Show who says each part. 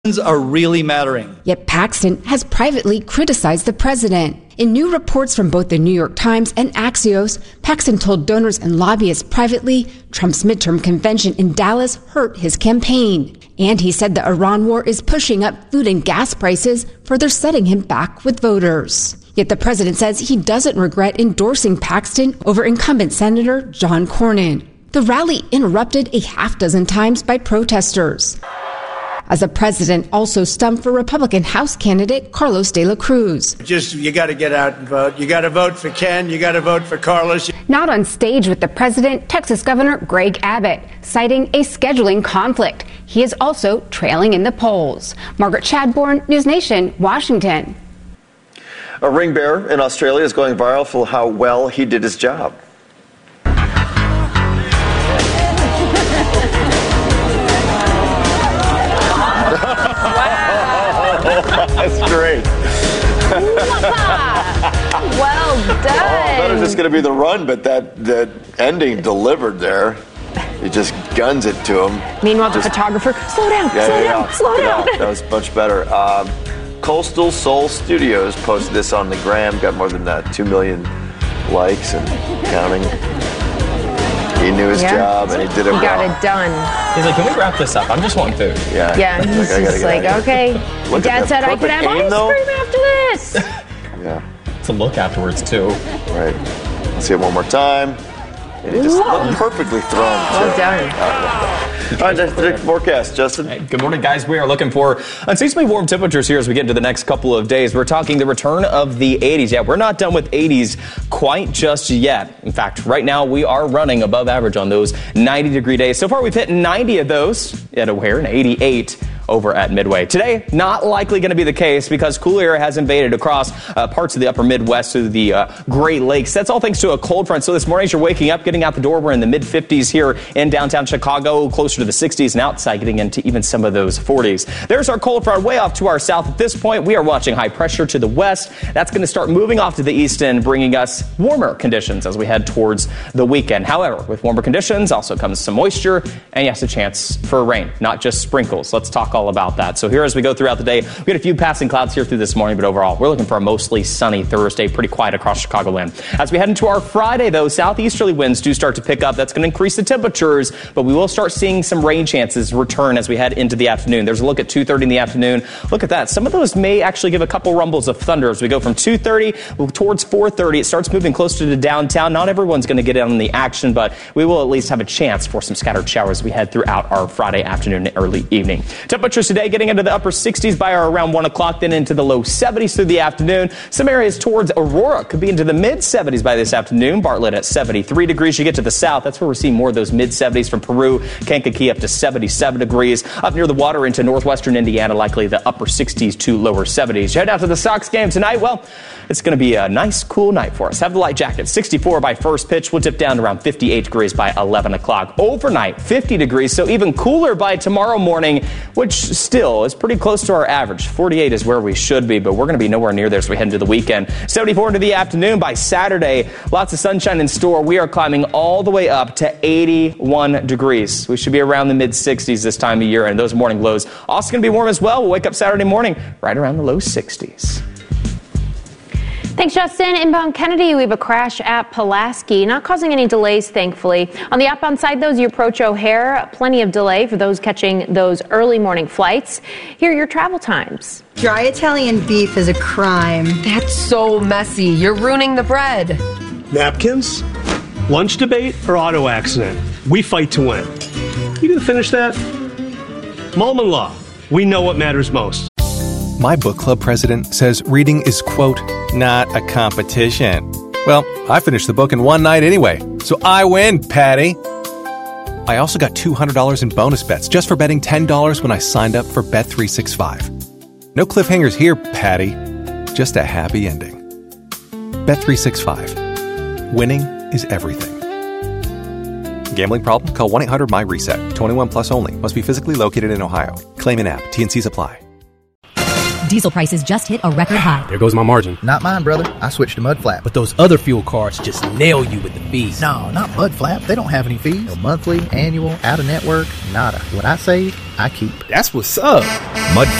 Speaker 1: are really mattering.
Speaker 2: Yet Paxton has privately criticized the president. In new reports from both the New York Times and Axios, Paxton told donors and lobbyists privately Trump's midterm convention in Dallas hurt his campaign. And he said the Iran war is pushing up food and gas prices, further setting him back with voters. Yet the president says he doesn't regret endorsing Paxton over incumbent Senator John Cornyn. The rally interrupted a half dozen times by protesters, as the president also stumped for Republican House candidate Carlos de la Cruz.
Speaker 3: You got to get out and vote. You got to vote for Ken. You got to vote for Carlos.
Speaker 2: Not on stage with the president, Texas Governor Greg Abbott, citing a scheduling conflict. He is also trailing in the polls. Margaret Chadbourne, News Nation, Washington.
Speaker 4: A ring bearer in Australia is going viral for how well he did his job. That's great.
Speaker 5: Well done.
Speaker 4: I thought it was just going to be the run, but that ending delivered there. He just guns it to him.
Speaker 5: Meanwhile, the photographer, slow down.
Speaker 4: That was much better. Coastal Soul Studios posted this on the gram, got more than 2 million likes and counting. He knew his job and he did it well.
Speaker 5: He got it done.
Speaker 6: He's like, can we wrap this up? I'm just wanting food.
Speaker 5: Yeah, he's just like, okay. Dad said I could have ice cream after this.
Speaker 4: Yeah.
Speaker 6: It's a look afterwards, too.
Speaker 4: Right. Let's see it one more time. And he just looked perfectly thrown.
Speaker 5: Well done.
Speaker 4: All right, that's the forecast, Justin.
Speaker 6: Hey, good morning, guys. We are looking for unseasonably warm temperatures here as we get into the next couple of days. We're talking the return of the 80s. Yeah, we're not done with 80s quite just yet. In fact, right now we are running above average on those 90-degree days. So far, we've hit 90 of those at O'Hare and 88 over at Midway. Today, not likely going to be the case because cool air has invaded across parts of the upper Midwest to the Great Lakes. That's all thanks to a cold front. So this morning, as you're waking up, getting out the door, we're in the mid-50s here in downtown Chicago, closer to the 60s, and outside getting into even some of those 40s. There's our cold front way off to our south. At this point, we are watching high pressure to the west. That's going to start moving off to the east and bringing us warmer conditions as we head towards the weekend. However, with warmer conditions also comes some moisture and yes, a chance for rain, not just sprinkles. Let's talk all about that. So here as we go throughout the day, we had a few passing clouds here through this morning, but overall, we're looking for a mostly sunny Thursday, pretty quiet across Chicagoland. As we head into our Friday, though, southeasterly winds do start to pick up. That's going to increase the temperatures, but we will start seeing some rain chances return as we head into the afternoon. There's a look at 2:30 in the afternoon. Look at that. Some of those may actually give a couple rumbles of thunder as we go from 2:30 towards 4:30. It starts moving closer to downtown. Not everyone's going to get in on the action, but we will at least have a chance for some scattered showers as we head throughout our Friday afternoon and early evening. Temperatures today getting into the upper 60s by around 1 o'clock, then into the low 70s through the afternoon. Some areas towards Aurora could be into the mid-70s by this afternoon. Bartlett at 73 degrees. You get to the south, that's where we're seeing more of those mid-70s from Peru, Kankakee up to 77 degrees. Up near the water into northwestern Indiana, likely the upper 60s to lower 70s. You head out to the Sox game tonight. Well, it's going to be a nice, cool night for us. Have the light jacket. 64 by first pitch. We'll dip down to around 58 degrees by 11 o'clock. Overnight, 50 degrees, so even cooler by tomorrow morning, which still is pretty close to our average. 48 is where we should be, but we're going to be nowhere near there as we head into the weekend. 74 into the afternoon by Saturday. Lots of sunshine in store. We are climbing all the way up to 81 degrees. We should be around the mid-60s this time of year, and those morning lows also going to be warm as well. We'll wake up Saturday morning right around the low 60s.
Speaker 5: Thanks, Justin. Inbound Kennedy, we have a crash at Pulaski, not causing any delays, thankfully. On the outbound side, though, as you approach O'Hare, plenty of delay for those catching those early morning flights. Here are your travel times.
Speaker 7: Dry Italian beef is a crime.
Speaker 8: That's so messy. You're ruining the bread.
Speaker 9: Napkins? Lunch debate or auto accident? We fight to win. You gonna finish that? Mullen Law. We know what matters most.
Speaker 10: My book club president says reading is, quote, not a competition. Well, I finished the book in one night anyway, so I win, Patty. I also got $200 in bonus bets just for betting $10 when I signed up for Bet365. No cliffhangers here, Patty. Just a happy ending. Bet365. Winning is everything. Gambling problem? Call 1-800-MY-RESET. 21 plus only. Must be physically located in Ohio. Claim in app. T&Cs apply.
Speaker 1: Diesel prices just hit a record high.
Speaker 11: There goes my margin.
Speaker 12: Not mine, brother. I switched to Mudflap.
Speaker 11: But those other fuel cards just nail you with the fees.
Speaker 12: No, not Mudflap. They don't have any fees. No monthly, annual, out of network, nada. What I save, I keep.
Speaker 11: That's what's up.
Speaker 13: Mud